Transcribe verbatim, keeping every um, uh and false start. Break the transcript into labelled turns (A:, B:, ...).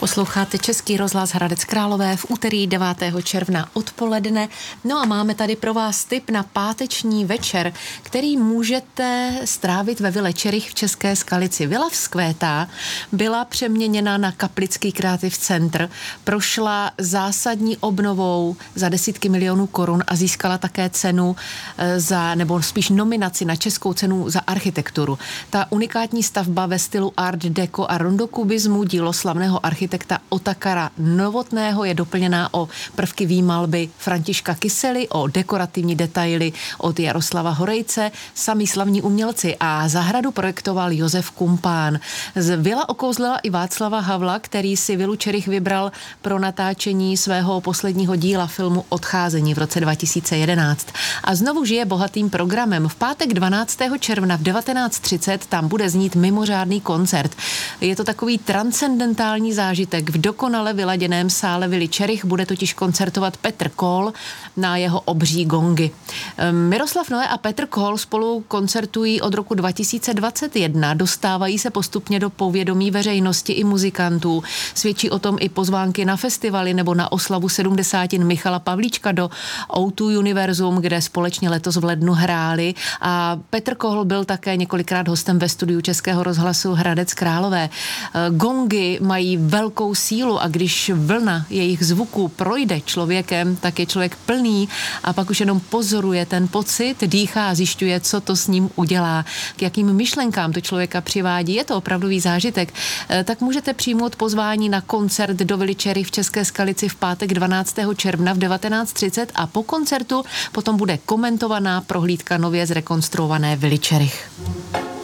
A: Posloucháte Český rozhlas Hradec Králové v úterý devátého června odpoledne. No a máme tady pro vás tip na páteční večer, který můžete strávit ve Vile Čerich v České Skalici. Vila vzkvétá, byla přeměněna na kaplický kreativ centr, prošla zásadní obnovou za desítky milionů korun a získala také cenu za, nebo spíš nominaci na českou cenu za architekturu. Ta unikátní stavba ve stylu art deco a rondokubismu, dílo slavného architekta Otakara Novotného, je doplněná o prvky výmalby Františka Kysely, o dekorativní detaily od Jaroslava Horejce, sami slavní umělci, a zahradu projektoval Josef Kumpán. Z Vila okouzlila i Václava Havla, který si Vilu Čerich vybral pro natáčení svého posledního díla filmu Odcházení v roce dva tisíce jedenáct. A znovu žije bohatým programem. V pátek dvanáctého června v devatenáct třicet tam bude znít mimořádný koncert. Je to takový transcendentální zážitek. V dokonale vyladěném sále Vily Čerich bude totiž koncertovat Petr Kohl na jeho obří gongy. Miroslav Noe a Petr Kohl spolu koncertují od roku dva tisíce dvacet jedna, dostávají se postupně do povědomí veřejnosti i muzikantů. Svědčí o tom i pozvánky na festivaly nebo na oslavu sedmdesátin Michala Pavlíčka do ó dva Univerzum, kde společně letos v lednu hráli, a Petr Kohl byl také několikrát hostem ve studiu Českého rozhlasu Hradec Králové. Gongy mají velkou sílu a když vlna jejich zvuku projde člověkem, tak je člověk plný a pak už jenom pozoruje ten pocit, dýchá a zjišťuje, co to s ním udělá, k jakým myšlenkám to člověka přivádí. Je to opravdový zážitek. Tak můžete přijmout pozvání na koncert do Vily Čerich v České Skalici v pátek dvanáctého června v devatenáct třicet a po koncertu potom bude komentovaná prohlídka nově zrekonstruované Vily Čerich.